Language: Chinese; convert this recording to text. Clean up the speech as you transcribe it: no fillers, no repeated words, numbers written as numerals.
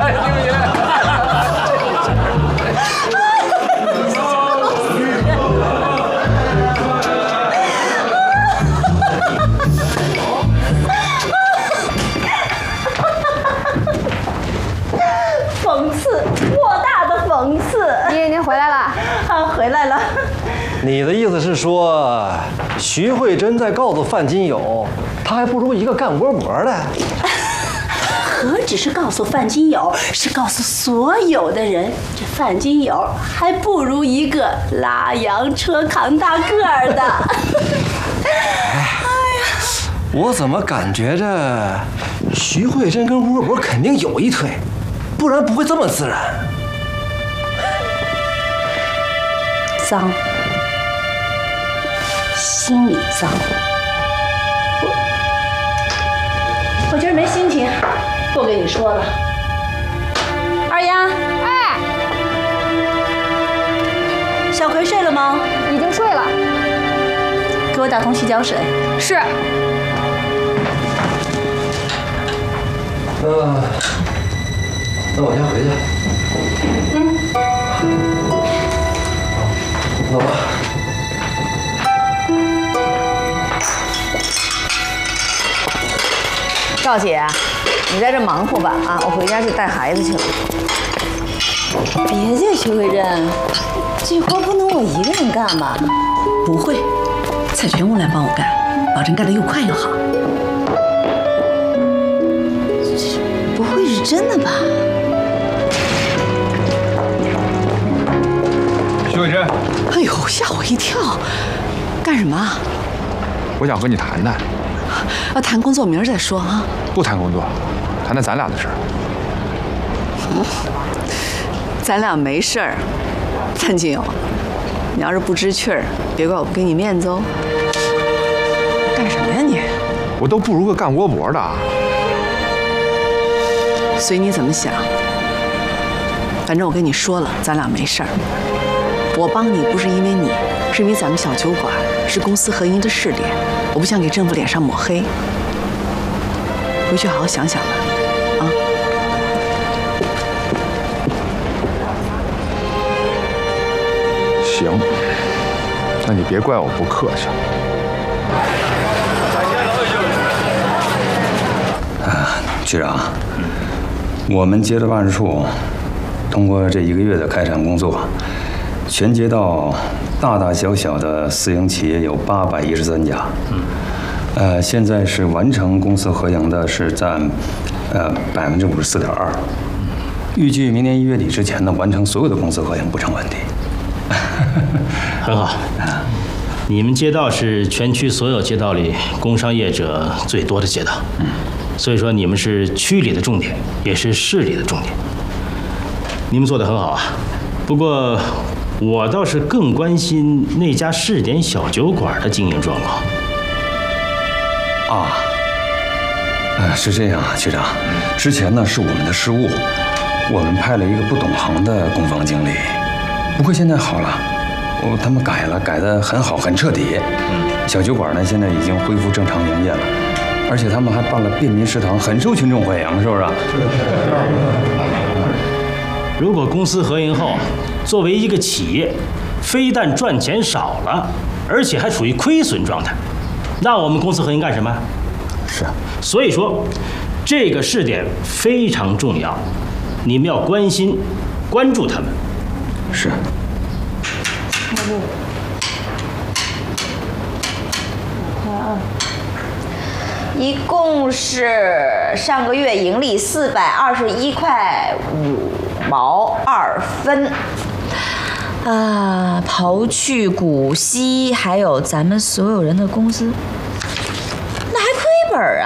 讽刺，莫大的讽刺！ 您回来了？ 啊，回来了。 你的意思是说，徐慧珍在告诉范金友，她还不如一个干饽饽的？ 何止是告诉范金友，是告诉所有的人，这范金友还不如一个拉洋车扛大个儿的。 哎呀，我怎么感觉着徐慧珍跟饽饽肯定有一腿，不然不会这么自然。 脏，心里脏。我今儿没心情，不跟你说了。二丫， 哎， 小葵睡了吗？ 已经睡了。 给我打桶洗脚水。 是。 那我先回去。走吧。 赵姐，你在这忙活吧啊！我回家去带孩子去了。 别介，徐慧珍，这活不能我一个人干吧？ 不会，蔡全务来帮我干，保证干得又快又好。 不会是真的吧？ 徐慧珍， 哎呦，吓我一跳！干什么？ 我想和你谈谈。 谈工作明儿再说啊。 不谈工作，谈谈咱俩的事儿。 咱俩没事儿。范金友，你要是不知趣儿，别怪我不给你面子哦。干什么呀你？ 我都不如个干饽饽的。 随你怎么想。反正我跟你说了，咱俩没事儿。我帮你不是因为你，是因为咱们小酒馆是公私合营的试点，我不想给政府脸上抹黑。回去好好想想吧，啊。 行，那你别怪我不客气。 局长，我们街道办事处通过这1个月的开展工作，全街道大大小小的私营企业有813家。现在是完成公私合营的是占54.2%，预计明年1月底之前呢完成所有的公私合营不成问题。 很好，你们街道是全区所有街道里工商业者最多的街道，所以说你们是区里的重点，也是市里的重点。你们做得很好啊，不过我倒是更关心那家试点小酒馆的经营状况。 是这样啊，局长，之前呢是我们的失误，我们派了一个不懂行的工坊经理，不过现在好了，他们改了，改得很好，很彻底。小酒馆呢现在已经恢复正常营业了，而且他们还办了便民食堂，很受群众欢迎，是不是？ 如果公私合营后，作为一个企业，非但赚钱少了，而且还处于亏损状态，那我们公私合营干什么？ 是。 所以说，这个试点非常重要，你们要关心、关注他们。 是。 一共是上个月盈利421块5毛2分。刨去股息，还有咱们所有人的工资，